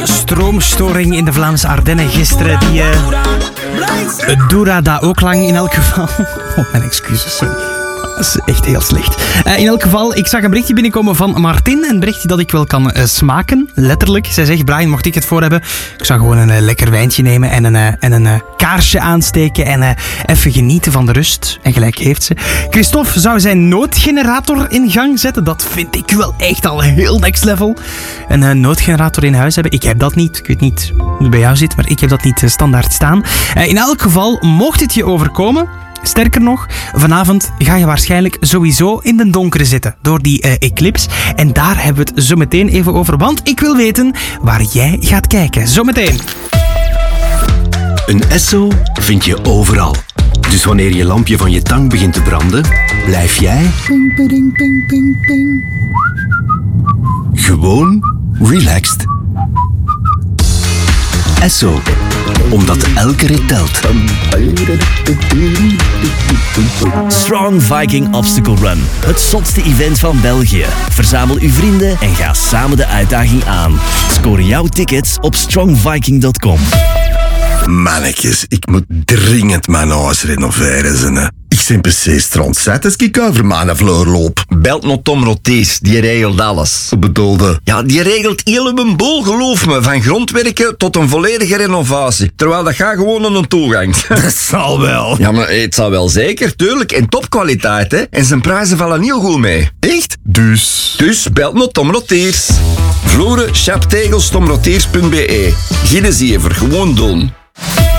Stroomstoring in de Vlaamse Ardennen gisteren. Die Doura dat ook lang in elk geval. Oh, mijn excuses, sorry. Dat is echt heel slecht. In elk geval, ik zag een berichtje binnenkomen van Martin. Een berichtje dat ik wel kan smaken, letterlijk. Zij zegt, Brian, mocht ik het voor hebben? Ik zou gewoon een lekker wijntje nemen en een kaarsje aansteken en even genieten van de rust. En gelijk heeft ze. Christophe zou zijn noodgenerator in gang zetten. Dat vind ik wel echt al heel next level. Een noodgenerator in huis hebben. Ik heb dat niet. Ik weet niet hoe het bij jou zit, maar ik heb dat niet standaard staan. In elk geval, mocht het je overkomen... Sterker nog, vanavond ga je waarschijnlijk sowieso in de donkere zitten door die eclipse. En daar hebben we het zo meteen even over, want ik wil weten waar jij gaat kijken. Zometeen. Een Esso vind je overal. Dus wanneer je lampje van je tang begint te branden, blijf jij gewoon relaxed. Esso, omdat elke rit telt. Strong Viking Obstacle Run. Het zotste event van België. Verzamel uw vrienden en ga samen de uitdaging aan. Score jouw tickets op strongviking.com. Mannetjes, ik moet dringend mijn huis renoveren. Ze. Ik ben precies strontzet als ik over mijn vloer loop. Belt nog Tom Rotees, die regelt alles. Wat bedoelde? Ja, die regelt heel mijn boel, geloof me. Van grondwerken tot een volledige renovatie. Terwijl dat gaat gewoon aan een toegang. Dat zal wel. Ja, maar het zal wel zeker, tuurlijk. En topkwaliteit, hè. En zijn prijzen vallen heel goed mee. Echt? Dus belt nog Tom Roteers. Vloeren, chaptegels, tomroteers.be. Geen zever, gewoon doen.